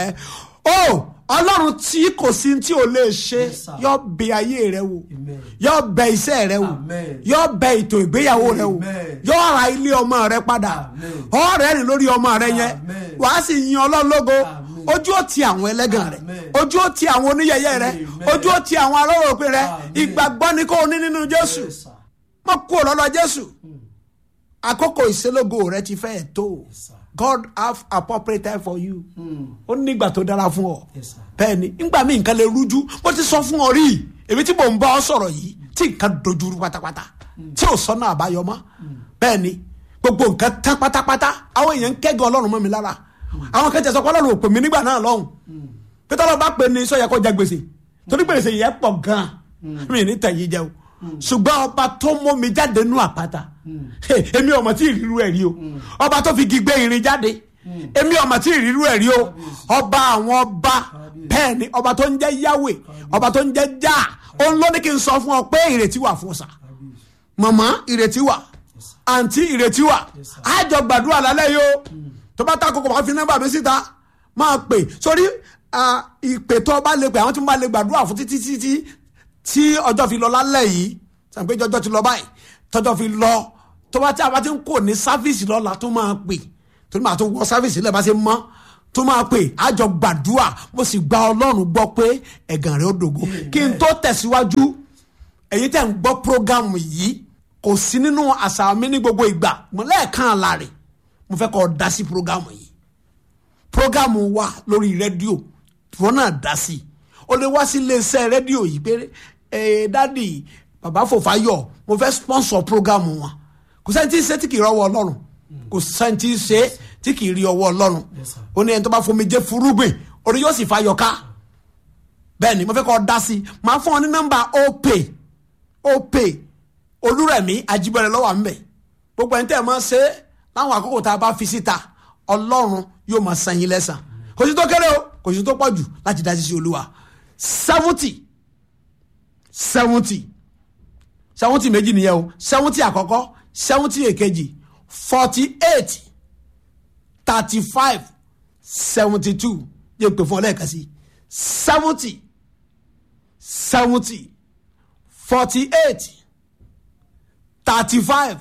Ọlọ́run tí kò sí tí ò lè ṣe yóò bẹ ayé rẹ wò, yóò bẹ iṣẹ́ rẹ wò, yóò bẹ ètò ìgbéyàwó rẹ wò, yóò ra ilé ọmọ rẹ padà, ọ̀rẹ́ rìn lórí ọmọ rẹ yẹn, wàá sì yin Ọlọ́run lógo. Ojú ó ti àwọn ẹlẹ́gàn rẹ, ojú ó ti àwọn oníyẹyẹ rẹ, ojú ó ti àwọn aláròpin rẹ. Ìgbàgbọ́ ni kò ní nínú Jésù, mọ́ kúrò lọ́dọ̀ Jésù. Àkókò ìṣelógo rẹ ti fẹ́ tó. God have appropriate time for you. Ó nígbà tó dára fún ọ. Bẹ́ẹ̀ ni nígbà míì nǹkan lè rújú. Mo ti sọ fún ọ rí, èmi tí mò ń bá ọ sọ̀rọ̀ yìí tí nǹkan dojúrú pátápátá tí ò sọ́nà àbáyọ mọ́. Bẹ́ẹ̀ ni gbogbo nǹkan tán pátápátá. Àwọn èèyàn ń kẹ́gàn Ọlọ́run mọ́ mi lára. Àwọn kan tẹ̀ sọ pé Ọlọ́run ò pè mí nígbà náà lọ́hùn. Pété Ọlọ́run bá pè ní sọ yẹ kó jẹ gbèsè. Torí gbèsè yẹn pọ̀ gan-an. Mi ní tẹ̀yí jẹ o. Ṣùgbọ́n ọba tó mú mi jáde nú àpáta, èmi ọmọ tí ìrírú ẹ̀ rí o. Ọba tó fi gbígbé irin jáde, èmi ọmọ tí ìrírú ẹ̀ rí o. Ọba àwọn ọba, bẹ́ẹ̀ ni ọba tó ń jẹ́ Yahweh, ọba tó ń jẹ́ Jah. Òun ló ní kí n sọ fún ọ pé ìrètí wà fún ọ̀sà. Màmá ìrètí wà, àǹtí ìrètí wà. Àjọ gbàdúrà lálẹ́ yìí o. Tó bá takò kò máa fi nọ́mbà mi síta, máa pè. Sórí ìpè tó bá lè pè, àwọn tí mo bá lè gbàdúrà fún títí tí ọjọ́ fi lọ lálẹ́ yìí, sàpé ọjọ́ ti lọ báyìí, tọ́jọ́ fi lọ, tó bá tí a bá ti ń kò ní sáfíìsì lọ́la tó máa pè, tó ní máa tó wọ sáfíìsì lẹ́ẹ̀ bá ṣe mọ́, tó máa pè, àjọ gbàdúrà. Mo sì gba Ọlọ́run gbọ́ pé ẹ̀gàn rẹ̀ ó dògo. Kí n tó tẹ̀síwájú, ẹ̀yin tẹ̀ ń gbọ́ prógámù yìí, kò sí nínú àṣà mi ní gbogbo ìgbà, mo lẹ́ẹ̀kan àlà rẹ̀, mo fẹ́ kọ́ dá sí prógámù yìí. Prógámù wa lórí rédíò, wọn náà dá sí. O lè wá sí iléeṣẹ́ rédíò yìí pé dádì bàbá Fòfáyọ̀ mo fẹ́ sponsor program wọn. Kò sẹ́ni tí ń ṣe tí kì í rọwọ́ Ọlọ́run, kò sẹ́ni tí ń ṣe tí kì í rí ọwọ́ Ọlọ́run. Ó ní ẹni tó bá fomi jẹ́ fúrúgbìn orí yóò sì fayọ̀ ká. Bẹ́ẹ̀ ni mo fẹ́ kọ́ dá sí. Màá fún ọ ní nọ́mbà Opay Olúrẹ̀mí Ajíbọ̀rẹ̀ lọ́wọ́ à ń bẹ̀. Gbogbo ẹni tẹ́ ẹ máa ṣe láwọn àkókò tá a bá fi síta, Ọlọ́run yóò máa san yín lẹ́san. Kò sí tó kéré o, kò sí tó pọ̀ jù láti dá sí Olúwa. 70 méjì nìyẹn o. 70 àkọ́kọ́, 70 èkejì, 48 35 72. Yẹ pé fún ọ lẹ́ẹ̀kan sí 70 48 35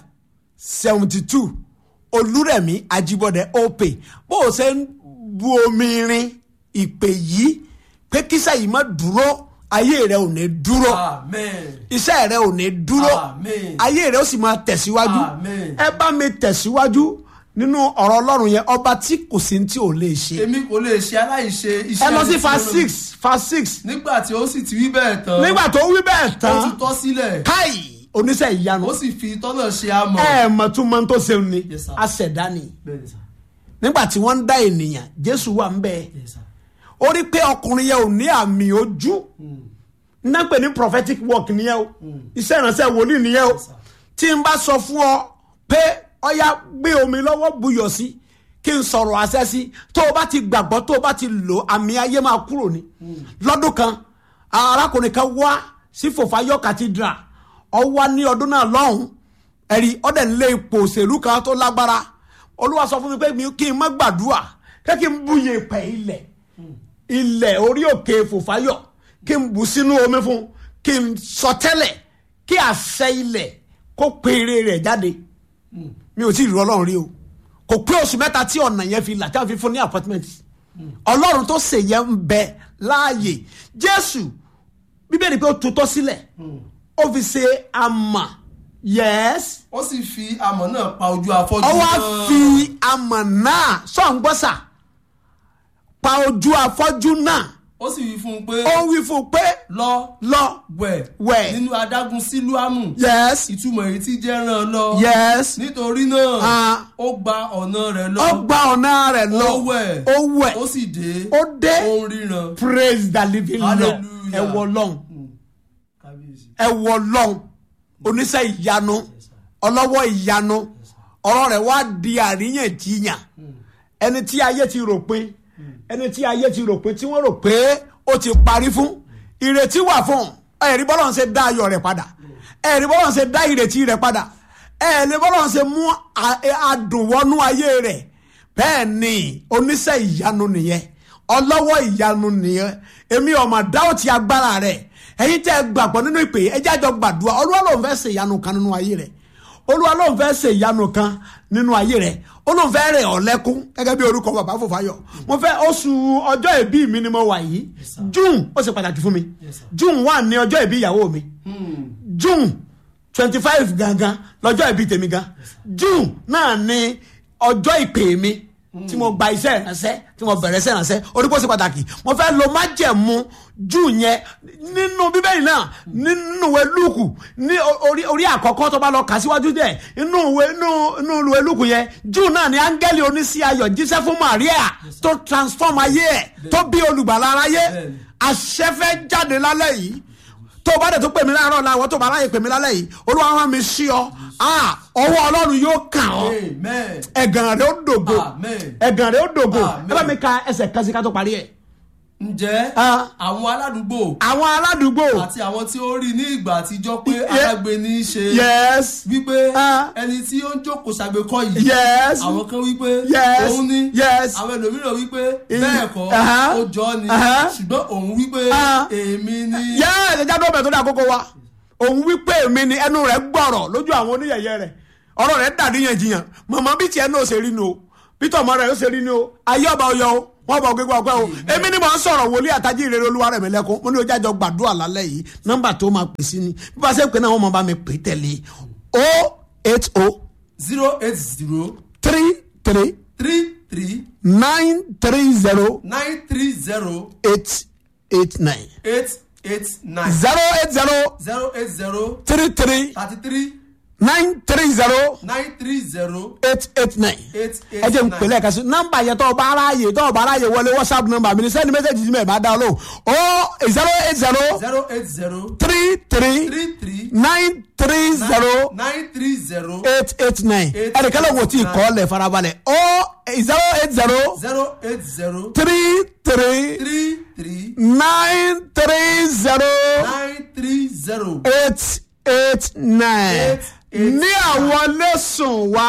72. Olúrẹ̀mí Ajíbọ̀dẹ̀ Opay. Bó o ṣe ń bu omi rin ìpè yìí pé kíṣà yìí má dúró, ayé rẹ ò ní dúró, iṣẹ́ rẹ ò ní dúró, ayé rẹ ó sì máa tẹ̀síwájú. Ẹ bá mi tẹ̀síwájú nínú ọ̀rọ̀ Ọlọ́run yẹn, ọba tí kò sí tí ò lè ṣe. Èmi kò lè ṣe aláìṣe iṣẹ́. Ẹ lọ sí verse 6. Nígbà tí ó sì ti wí bẹ́ẹ̀ tán. Nígbà tó wí bẹ́ẹ̀ tán. Ó ti tọ́ sílẹ̀. Káì oníṣẹ́ ìyanu. Ó sì fi tọ́nà ṣe amọ̀. Mọ̀túnmọ́ tó ṣeun ni, aṣẹ̀dá ni. Nígbà tí wọ́n ń dá ènìyàn, Jésù wà ń bẹ̀. Ó rí pé ọkùnrin yẹn ò ní àmì ojú. Náà pè ní prophetic work nìyẹn o. Iṣẹ́ ìránṣẹ́ wòlíì nìyẹn o. Tí n bá sọ fún ọ pé ọya gbé omi lọ́wọ́ buyọ̀ sí, kí n sọ̀rọ̀ àṣẹ sí, tó o bá ti gbàgbọ́, tó o bá ti lò, àmì ayé máa kúrò ní. Lọ́dún kan arákùnrin kan wá sí Fòfáyọ̀ cathedral. Ó wá ní ọdún náà lọ́hùn, ẹ̀rí ọ̀dẹ̀ nílé ipò òṣèlú kan tó lágbára. Olúwa sọ fún mi pé kí n má gbàdúrà, kí n búye pẹ̀ ilẹ̀ orí òkè Fòfáyọ̀, kí n bù sínú omi fún, kí n sọ tẹ́lẹ̀, kí àṣẹ ilẹ̀ kó pe ire rẹ̀ jáde. Mi ò tí ì rí Ọlọ́run rí o. Kò pé oṣù mẹ́ta tí ọ̀nà yẹn fi là, tí wọ́n fi fún ní appointment. Ọlọ́run tó ṣe yẹn ń bẹ láàyè. Jésù Bíbélì pé ó tutọ́ sílẹ̀, ó fi ṣe àmà. Yes. Ó sì fi àmọ̀ náà pa ojú afọ́jú náà. Ó wá fi àmọ̀ náà sọ̀ǹgbọ́sà pa ojú afọ́jú náà. Ó sì wí fún un pé. Ó wí fún un pé. Lọ wẹ̀ nínú adágún Sílúámù. Yes. Ìtumọ̀ èyí tí jẹ́ rán lọ. Yes. Nítorí náà ó gba ọ̀nà rẹ̀ lọ. Ó wẹ̀. Ó sì dé. Ó dé. Ó ń ríran. Praise the living Lord. Ẹ wọ lọ́hùn. Ẹ wọ lọ́hùn. Oníṣẹ́ ìyanu, ọlọ́wọ́ ìyanu, ọ̀rọ̀ rẹ̀ wá di àríyànjiyàn. Ẹni tí ayé ti rò pé tí wọ́n rò pé ó ti parí fún, ìrètí wà fún. Ẹ̀rí bọ́lá ń ṣe dá ayọ̀ rẹ̀ padà, ẹ̀rí bọ́lá ń ṣe dá ìrètí rẹ̀ padà, ẹ̀rí bọ́lá ń ṣe mú adùn wọnú ayé rẹ̀. Bẹ́ẹ̀ ni oníṣẹ́ ìyanu nìyẹn, ọlọ́wọ́ ìyanu nìyẹn èmi ọmọ dáwọ́ ti agbára rẹ̀ ẹ̀yin tẹ́ ẹ gbàgbọ́ nínú ìpè ẹ jẹ́ àjọ gbàdúrà olúwa ló ń fẹ́ ṣe ìyanu kan nínú ayé rẹ̀ olúwa ló ń fẹ́ ṣe ìyanu kan nínú ayé rẹ̀ ó ló ń fẹ́ rẹ̀ ọ́ lẹ́kún gẹ́gẹ́ bí orúkọ bàbá Fòfáyọ̀ mo fẹ́ oṣù ọjọ́ ìbí mi ni mo wà yìí June ó ṣe pàtàkì fún mi June 1 ni ọjọ́ ìbí ìyàwó mi June 25 gangan lọ́jọ́ ìbí tèmi gan June náà ni ọjọ́ ìpè mi tí mo gba iṣẹ́ ìránṣẹ́ tí mo bẹ̀rẹ̀ iṣẹ́ ìránṣẹ́ oríkó ṣe pàtàkì mo fẹ́ lo májẹ̀mú June yẹn nínú bíbélì náà nínú ìwé Lúùkù ní orí àkọ́kọ́ tó bá lọ kà síwájú dẹ̀ inú ìwé Lúùkù yẹn June náà ni áńgẹ́lì oníṣẹ́ ayọ̀ jíṣẹ́ fún Maria tó transform ayé ẹ̀ tó bí olùgbàlà aráyé àṣẹ fẹ́ jáde lálẹ́ yìí tó bá dẹ̀ tó pè mí láàárọ̀ láwọn tó bá ráyè pè mí lálẹ́ yìí Olúwa rán mi sí ọ ọwọ́ Ọlọ́run yóò kàn ọ́ ẹ̀gàn rẹ̀ ó dògo ẹ̀gàn rẹ̀ ó dògo ẹ bá mi ka ẹsẹ̀ kan sí ká tó parí ẹ̀. ǹjẹ́ àwọn aládùúgbò àti àwọn tí ó rí ní ìgbà àtijọ́ pé alágbe ní í ṣe wípé ẹni tí ó ń jókòó ṣàgbékọ́ yìí àwọn kan wípé òun ní àwọn ẹlòmíràn wípé bẹ́ẹ̀ kọ́ ó jọ ni ṣùgbọ́n òun wípé èmi ni. ẹ̀jẹ̀ tó bẹ̀ tó dé àkókò wa òun wípé èmi ni ẹnu rẹ̀ gbọ̀rọ̀ lójú àwọn oníyẹ̀yẹ́ rẹ̀ ọ̀rọ̀ rẹ̀ dàdíyànjiyàn màmá bí tiẹ̀ náà ṣe rí ni o bí tọ̀mọ́ rẹ̀ ó ṣe rí ni o ayé ọba ọyọ o wọ́n bọ̀ gbégbá ọpẹ́ o èmi ni mò ń sọ̀rọ̀ wòlíì àtàjì ìrere Olúwarẹ̀mílẹ́kún mo ní o jájọ gbàdúrà lálẹ́ yìí nọ́mbà tó máa pè sí ni bí wọ́n ṣe ń pè náà wọ́n máa bá mi pè tẹ̀lé 889 ẹ jẹ́ n pèlè ẹ̀ka sí nọ́mbà yẹn tó o bá aráyè wọlé WhatsApp nọ́mbà mi ní sẹ́ni mẹ́sẹ̀jì sí mi ẹ̀ bá dá o lóhùn 08033930889 ẹ̀rìkẹ́ lóhùn tí ì kọ́ lẹ̀ farabalẹ̀ 08033930889 ní àwọn lẹ́sùn wa